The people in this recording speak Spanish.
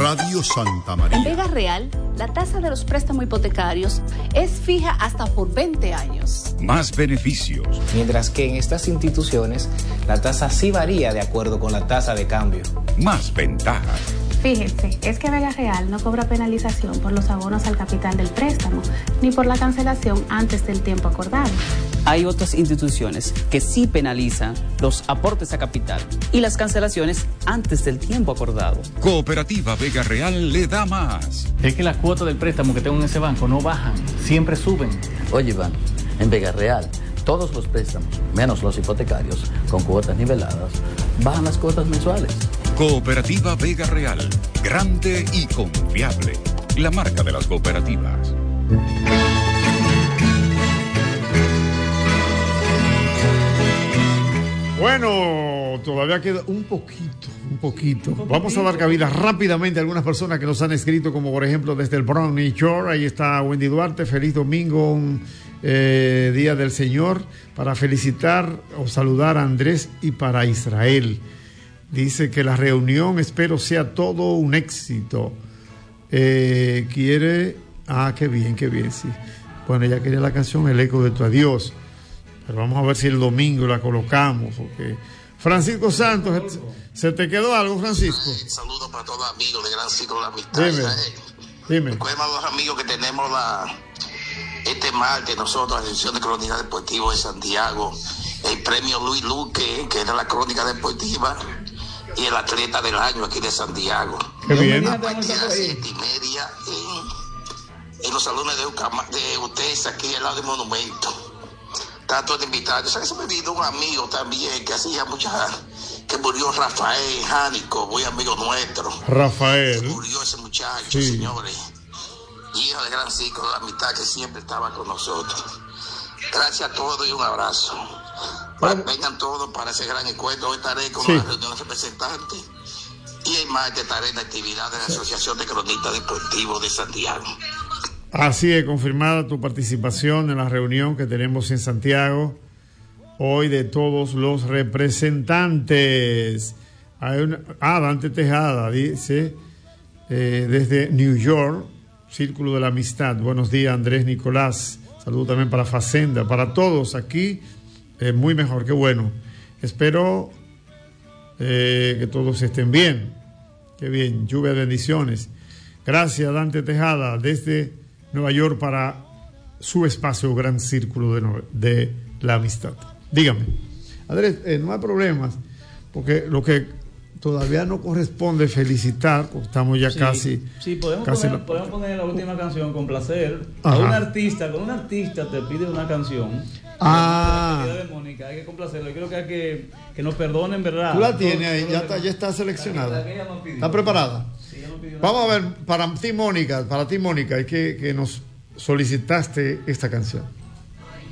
Radio Santa María. En Vega Real, la tasa de los préstamos hipotecarios es fija hasta por 20 años. Más beneficios. Mientras que en estas instituciones, la tasa sí varía de acuerdo con la tasa de cambio. Más ventajas. Fíjense, es que Vega Real no cobra penalización por los abonos al capital del préstamo, ni por la cancelación antes del tiempo acordado. Hay otras instituciones que sí penalizan los aportes a capital y las cancelaciones antes del tiempo acordado. Cooperativa Vega Real le da más. Es que las cuotas del préstamo que tengo en ese banco no bajan, siempre suben. Oye, Iván, en Vega Real, todos los préstamos, menos los hipotecarios, con cuotas niveladas, bajan las cuotas mensuales. Cooperativa Vega Real, grande y confiable. La marca de las cooperativas. Bueno, todavía queda un poquito. Vamos a dar cabida rápidamente a algunas personas que nos han escrito, como por ejemplo desde el Brownie Shore. Ahí está Wendy Duarte. Feliz domingo, Día del Señor, para felicitar o saludar a Andrés y para Israel. Dice que la reunión, espero sea todo un éxito. Qué bien, sí. Bueno, ella quería la canción El Eco de tu Adiós. Pero vamos a ver si el domingo la colocamos. Okay. Francisco Santos, ¿se te quedó algo, Francisco? Saludos para todos los amigos de Gran Ciclo de la Amistad. Dime. Recuerda a los amigos que tenemos este martes nosotros, la edición de Crónica Deportiva de Santiago, el premio Luis Luque, que era la Crónica Deportiva, y el atleta del año aquí de Santiago. Qué bien. A partir de las 7:30 en los salones de ustedes aquí al lado del monumento. Está todo invitado. ¿Sabes? Se me vino un amigo también que hacía que murió, Rafael Jánico, muy amigo nuestro. Rafael. Murió ese muchacho, sí. Señores. Hijo de Gran Ciclo de la Amistad, que siempre estaba con nosotros. Gracias a todos y un abrazo. Vengan todos para ese gran encuentro. Hoy estaré con la reunión de representantes y el martes estaré en la actividad de la Asociación de Cronistas Deportivos de Santiago. Así es, confirmada tu participación en la reunión que tenemos en Santiago hoy de todos los representantes. Dante Tejada dice desde New York, Círculo de la Amistad. Buenos días, Andrés Nicolás. Saludo también para Facenda, para todos aquí. Muy mejor, qué bueno. Espero que todos estén bien. Qué bien, lluvia de bendiciones. Gracias, Dante Tejada, desde Nueva York para su espacio Gran Círculo de la Amistad. Dígame, Andrés, no hay problemas, porque lo que todavía no corresponde felicitar, porque estamos ya casi... Sí, podemos poner la última canción con placer. Ajá. Con un artista te pide una canción. De Mónica, hay que complacerlo. Yo creo que hay que nos perdonen, ¿verdad? Tú la tienes ahí, ya está seleccionada. ¿Está preparada? Sí, ella nos pidió Vamos a ver, para ti, Mónica, es que nos solicitaste esta canción.